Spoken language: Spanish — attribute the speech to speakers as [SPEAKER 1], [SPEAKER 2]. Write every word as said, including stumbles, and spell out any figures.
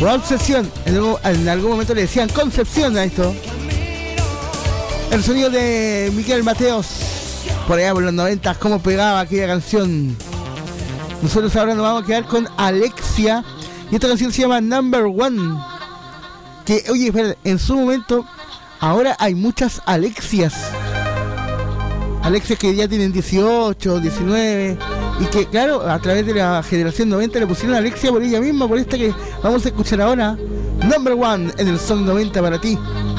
[SPEAKER 1] o Obsesión. En algún, en algún momento le decían Concepción a esto. El sonido de Miguel Mateos, por allá por los noventas, cómo pegaba aquella canción. Nosotros ahora nos vamos a quedar con Alexia, y esta canción se llama Number One. Que, oye, espera, en su momento, ahora hay muchas Alexias. Alexias que ya tienen dieciocho, diecinueve, y que, claro, a través de la generación noventa le pusieron Alexia por ella misma, por esta que vamos a escuchar ahora. Number One en el Song noventa para ti.